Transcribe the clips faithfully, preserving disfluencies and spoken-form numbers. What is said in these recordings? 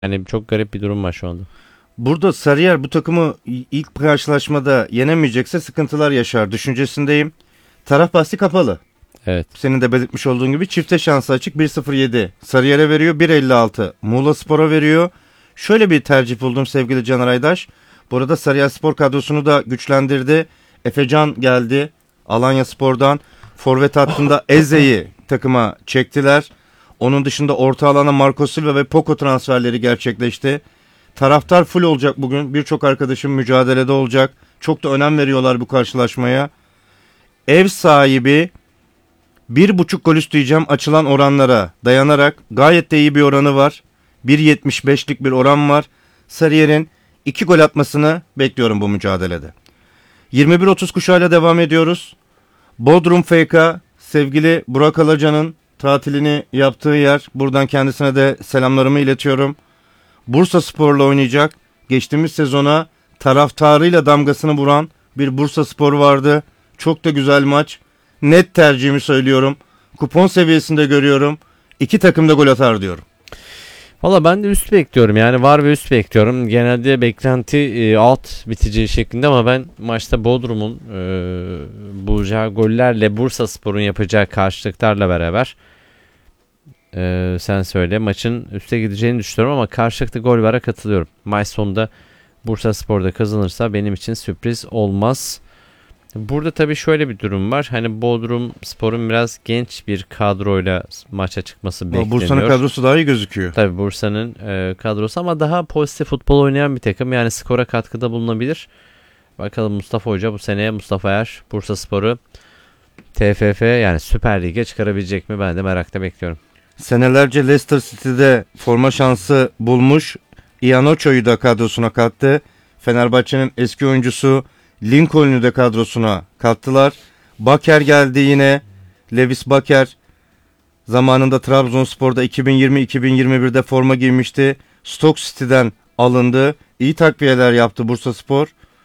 Yani çok garip bir durum var şu anda. Burada Sarıyer bu takımı ilk karşılaşmada yenemeyecekse sıkıntılar yaşar düşüncesindeyim. Taraf bahsi kapalı. Evet. Senin de belirtmiş olduğun gibi çifte şansı açık bir sıfır yedi. Sarıyer'e veriyor bir elli altı. Muğla Spor'a veriyor. Şöyle bir tercih buldum sevgili Caner Aydaş. Bu arada Sarıyer Spor kadrosunu da güçlendirdi. Efecan geldi Alanya Spor'dan. Forvet hattında Eze'yi takıma çektiler. Onun dışında orta alana Marco Silva ve Poco transferleri gerçekleşti. Taraftar full olacak bugün. Birçok arkadaşım mücadelede olacak. Çok da önem veriyorlar bu karşılaşmaya. Ev sahibi bir buçuk gol üstü diyeceğim açılan oranlara dayanarak gayet de iyi bir oranı var. bir yetmiş beşlik bir oran var. Sarıyer'in iki gol atmasını bekliyorum bu mücadelede. yirmi bir otuz kuşağıyla devam ediyoruz. Bodrum F K sevgili Burak Alacan'ın tatilini yaptığı yer. Buradan kendisine de selamlarımı iletiyorum. Bursa Spor'la oynayacak. Geçtiğimiz sezona taraftarıyla damgasını vuran bir Bursa Spor vardı. Çok da güzel maç. Net tercihimi söylüyorum. Kupon seviyesinde görüyorum. İki takım da gol atar diyorum. Valla ben de üst bekliyorum. Yani var ve üst bekliyorum. Genelde beklenti e, alt biteceği şeklinde ama ben maçta Bodrum'un e, bulacağı gollerle Bursaspor'un yapacağı karşılıklarla beraber e, sen söyle maçın üste gideceğini düşünüyorum ama karşılıklı gol vara katılıyorum. Maç sonunda Bursaspor'da kazanırsa benim için sürpriz olmaz. Burada tabii şöyle bir durum var. Hani Bodrum Spor'un biraz genç bir kadroyla maça çıkması bekleniyor. Bursa'nın kadrosu daha iyi gözüküyor. Tabii Bursa'nın e, kadrosu ama daha pozitif futbol oynayan bir takım. Yani skora katkıda bulunabilir. Bakalım Mustafa Hoca bu seneye Mustafa Er Bursaspor'u T F F yani Süper Lig'e çıkarabilecek mi? Ben de merakla bekliyorum. Senelerce Leicester City'de forma şansı bulmuş. Ian Ocho'yu da kadrosuna kattı. Fenerbahçe'nin eski oyuncusu Lincoln'u da kadrosuna kattılar. Baker geldi yine. Lewis Baker zamanında Trabzonspor'da iki bin yirmi iki bin yirmi birde forma giymişti. Stoke City'den alındı. İyi takviyeler yaptı Bursaspor.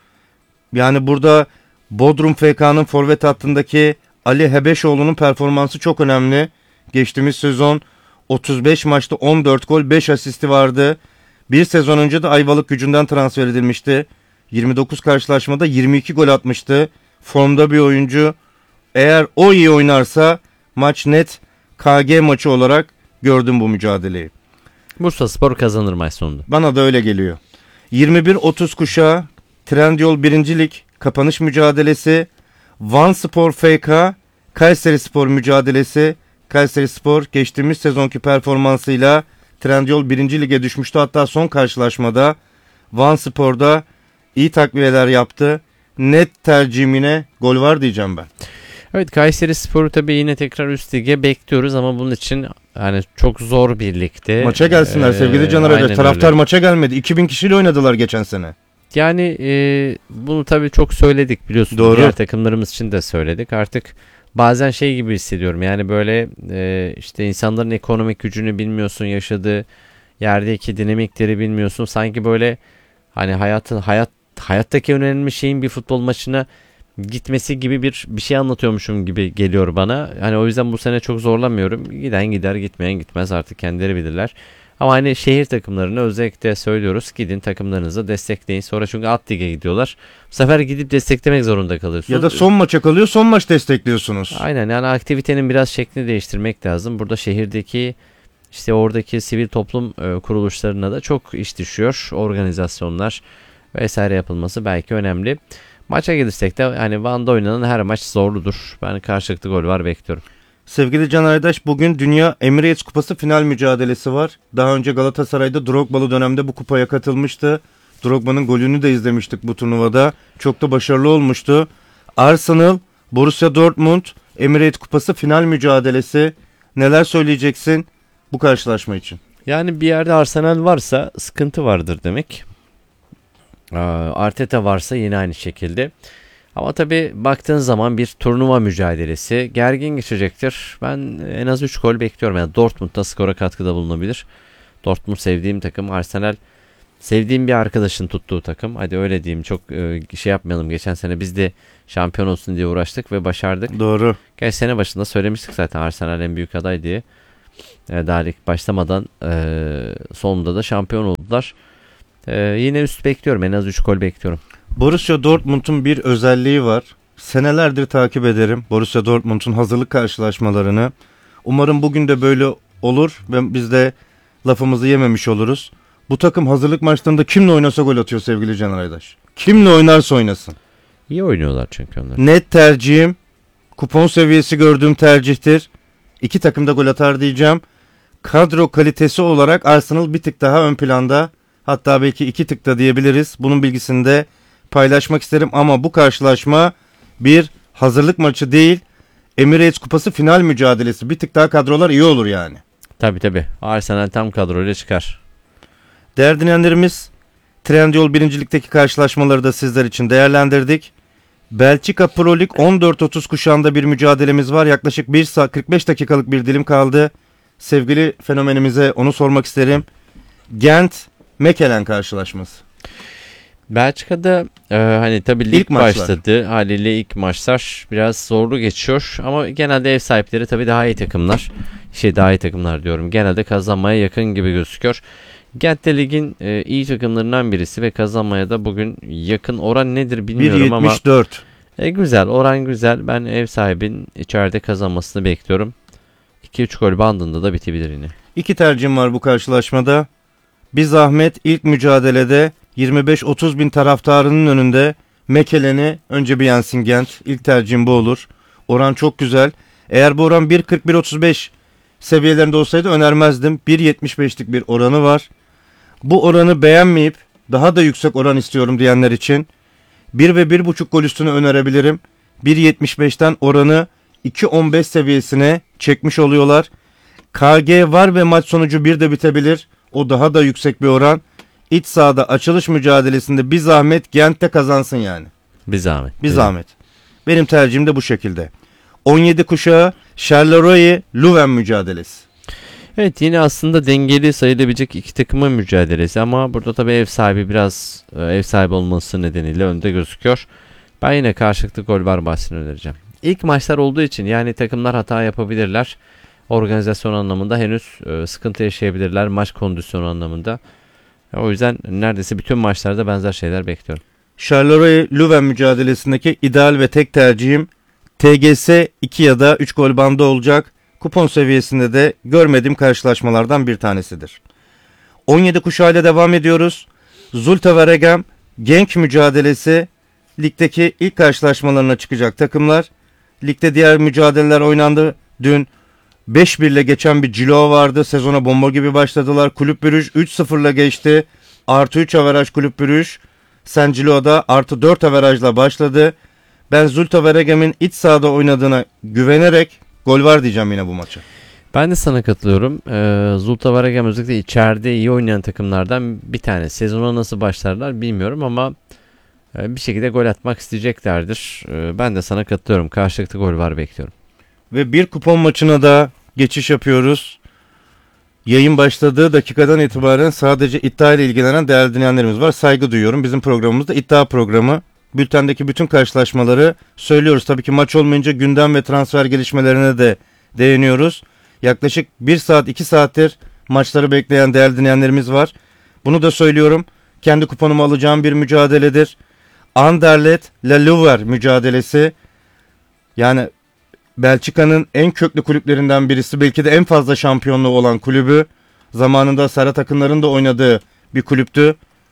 Yani burada Bodrum F K'nın forvet hattındaki Ali Hebeşoğlu'nun performansı çok önemli. Geçtiğimiz sezon otuz beş maçta on dört gol beş asisti vardı. Bir sezon önce de Ayvalık Gücü'nden transfer edilmişti. yirmi dokuz karşılaşmada yirmi iki gol atmıştı. Formda bir oyuncu. Eğer o iyi oynarsa maç net K G maçı olarak gördüm bu mücadeleyi. Bursaspor kazanır maç sonunda. Bana da öyle geliyor. yirmi bir otuz kuşağı Trendyol birinci Lig kapanış mücadelesi. Van Spor F K Kayseri Spor mücadelesi. Kayseri Spor geçtiğimiz sezonki performansıyla Trendyol birinci Lig'e düşmüştü. Hatta son karşılaşmada Van Spor'da iyi takviyeler yaptı. Net tercihimine gol var diyeceğim ben. Evet, Kayseri Spor'u tabii yine tekrar üst lige bekliyoruz ama bunun için hani çok zor bir ligde. Maça gelsinler ee, sevgili Caner Aydaş. Taraftar öyle. Maça gelmedi. iki bin kişiyle oynadılar geçen sene. Yani e, bunu tabii çok söyledik biliyorsunuz. Doğru. Diğer takımlarımız için de söyledik. Artık bazen şey gibi hissediyorum. Yani böyle e, işte insanların ekonomik gücünü bilmiyorsun, yaşadığı yerdeki dinamikleri bilmiyorsun. Sanki böyle hani hayatın hayat hayattaki önemli şeyin bir futbol maçına gitmesi gibi bir bir şey anlatıyormuşum gibi geliyor bana. Hani o yüzden bu sene çok zorlamıyorum. Giden gider, gitmeyen gitmez, artık kendileri bilirler. Ama hani şehir takımlarını özellikle söylüyoruz. Gidin takımlarınızı destekleyin. Sonra çünkü alt lige gidiyorlar. Bu sefer gidip desteklemek zorunda kalıyorsunuz. Ya da son maça kalıyor, son maç destekliyorsunuz. Aynen, yani aktivitenin biraz şeklini değiştirmek lazım. Burada şehirdeki işte oradaki sivil toplum e, kuruluşlarına da çok iş düşüyor. Organizasyonlar vesaire yapılması belki önemli. Maça gelirsek de hani Van'da oynanan her maç zorludur. Ben karşılıklı gol var bekliyorum. Sevgili Can Aydaş, bugün Dünya Emirates Kupası final mücadelesi var. Daha önce Galatasaray'da Drogba'lı dönemde bu kupaya katılmıştı. Drogba'nın golünü de izlemiştik bu turnuvada. Çok da başarılı olmuştu. Arsenal, Borussia Dortmund, Emirates Kupası final mücadelesi. Neler söyleyeceksin bu karşılaşma için? Yani bir yerde Arsenal varsa sıkıntı vardır demek. Arteta varsa yine aynı şekilde. Ama tabii baktığın zaman bir turnuva mücadelesi gergin geçecektir. Ben en az üç gol bekliyorum. Yani Dortmund da skora katkıda bulunabilir. Dortmund sevdiğim takım. Arsenal sevdiğim bir arkadaşın tuttuğu takım. Hadi öyle diyeyim. Çok şey yapmayalım. Geçen sene biz de şampiyon olsun diye uğraştık ve başardık. Doğru. Geçen sene başında söylemiştik zaten Arsenal en büyük aday diye. E, daha lig başlamadan e, sonunda da şampiyon oldular. E, yine üst bekliyorum. En az üç gol bekliyorum. Borussia Dortmund'un bir özelliği var. Senelerdir takip ederim Borussia Dortmund'un hazırlık karşılaşmalarını. Umarım bugün de böyle olur ve biz de lafımızı yememiş oluruz. Bu takım hazırlık maçlarında kimle oynasa gol atıyor sevgili Caner Aydaş. Kimle oynarsa oynasın. İyi oynuyorlar çünkü onlar. Net tercihim, kupon seviyesi gördüğüm tercihtir. İki takım da gol atar diyeceğim. Kadro kalitesi olarak Arsenal bir tık daha ön planda. Hatta belki iki tık da diyebiliriz. Bunun bilgisini de paylaşmak isterim ama bu karşılaşma bir hazırlık maçı değil. Emirates Kupası final mücadelesi. Bir tık daha kadrolar iyi olur yani. Tabii tabii. Arsenal tam kadroyla çıkar. Değerli dinleyenlerimiz, Trendyol birincilikteki karşılaşmaları da sizler için değerlendirdik. Belçika Pro Lig on dört otuz kuşağında bir mücadelemiz var. Yaklaşık bir saat kırk beş dakikalık bir dilim kaldı. Sevgili fenomenimize onu sormak isterim. Gent Mechelen karşılaşması. Belçika'da e, hani tabii lig İlk maçlar. başladı. Haliyle ilk maçlar biraz zorlu geçiyor. Ama genelde ev sahipleri tabii daha iyi takımlar. Şey daha iyi takımlar diyorum. Genelde kazanmaya yakın gibi gözüküyor. Gent de ligin e, iyi takımlarından birisi ve kazanmaya da bugün yakın. Oran nedir bilmiyorum ama bir yetmiş dört. e, güzel. Oran güzel. Ben ev sahibinin içeride kazanmasını bekliyorum. iki üç gol bandında da bitebilir yine. İki tercihim var bu karşılaşmada. Bir zahmet ilk mücadelede yirmi beş otuz bin taraftarının önünde Mechelen'i önce bir yensin Gent. İlk tercihim bu olur. Oran çok güzel. Eğer bu oran bir kırk bir otuz beş seviyelerinde olsaydı önermezdim. bir yetmiş beşlik bir oranı var. Bu oranı beğenmeyip daha da yüksek oran istiyorum diyenler için bir ve bir buçuk gol üstünü önerebilirim. bir yetmiş beşten oranı iki on beş seviyesine çekmiş oluyorlar. K G var ve maç sonucu bir de bitebilir. O daha da yüksek bir oran. İç sahada açılış mücadelesinde bir zahmet Gent'te kazansın yani. Bir zahmet. Bir zahmet. Benim tercihim de bu şekilde. on yedi kuşağı Charleroi Leuven mücadelesi. Evet, yine aslında dengeli sayılabilecek iki takımın mücadelesi ama burada tabii ev sahibi biraz e, ev sahibi olması nedeniyle önde gözüküyor. Ben yine karşılıklı gol var bahsini önereceğim. İlk maçlar olduğu için yani takımlar hata yapabilirler. Organizasyon anlamında henüz e, sıkıntı yaşayabilirler maç kondisyonu anlamında. O yüzden neredeyse bütün maçlarda benzer şeyler bekliyorum. Charleroi Leuven mücadelesindeki ideal ve tek tercihim T G S iki ya da üç gol bandı olacak. Kupon seviyesinde de görmediğim karşılaşmalardan bir tanesidir. on yedi kuşağıyla devam ediyoruz. Zulte Waregem Genk mücadelesi ligdeki ilk karşılaşmalarına çıkacak takımlar. Ligde diğer mücadeleler oynandı. Dün beş bir ile geçen bir Cilo vardı. Sezona bomba gibi başladılar. Kulüp Brüj üç sıfır ile geçti. Artı üç averaj Kulüp Brüj. Sen Cilo'da artı dört averajla başladı. Ben Zulte Waregem'in iç sahada oynadığına güvenerek gol var diyeceğim yine bu maça. Ben de sana katılıyorum. Ee, Zulte Waregem özellikle içeride iyi oynayan takımlardan bir tane. Sezona nasıl başlarlar bilmiyorum ama e, bir şekilde gol atmak isteyeceklerdir. E, ben de sana katılıyorum. Karşılıklı gol var bekliyorum. Ve bir kupon maçına da geçiş yapıyoruz. Yayın başladığı dakikadan itibaren sadece iddia ile ilgilenen değerli dinleyenlerimiz var. Saygı duyuyorum. Bizim programımızda iddia programı. Bültendeki bütün karşılaşmaları söylüyoruz. Tabii ki maç olmayınca gündem ve transfer gelişmelerine de değiniyoruz. Yaklaşık bir saat iki saattir maçları bekleyen değerli dinleyenlerimiz var. Bunu da söylüyorum. Kendi kuponumu alacağım bir mücadeledir. Anderlecht La Louver mücadelesi. Yani Belçika'nın en köklü kulüplerinden birisi. Belki de en fazla şampiyonluğu olan kulübü. Zamanında Serhat Akınlar'ın da oynadığı bir kulüptü.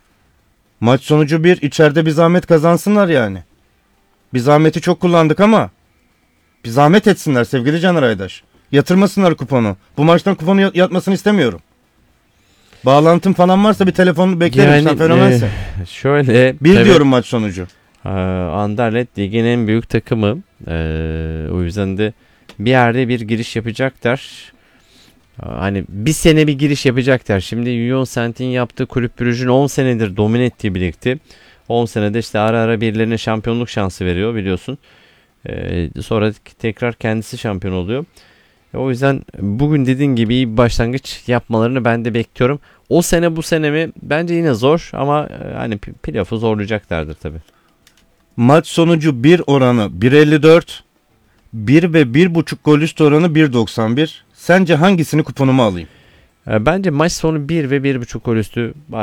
Maç sonucu bir, içeride bir zahmet kazansınlar yani. Bir zahmeti çok kullandık ama bir zahmet etsinler sevgili Caner Aydaş. Yatırmasınlar kuponu. Bu maçtan kuponu yatmasını istemiyorum. Bağlantım falan varsa bir telefon beklerim. Yani, Sen fenomensin. E, şöyle. Bir tabii, diyorum maç sonucu. e, Anderlecht ligin en büyük takımı. E, o yüzden de bir yerde bir giriş yapacaklar. Hani bir sene bir giriş yapacaklar. Şimdi Union Saint'in yaptığı Kulüp Brugge'ün on senedir domine ettiği birlikte. on senede işte ara ara birilerine şampiyonluk şansı veriyor biliyorsun. Ee, sonra tekrar kendisi şampiyon oluyor. E, o yüzden bugün dediğin gibi iyi bir başlangıç yapmalarını ben de bekliyorum. O sene bu sene mi? Bence yine zor ama e, hani playoff'u zorlayacaklardır tabii. Maç sonucu bir oranı bir elli dört. bir ve bir buçuk gol üst oranı bir doksan bir. Sence hangisini kuponuma alayım? E, bence maç sonu bir ve bir buçuk gol üstü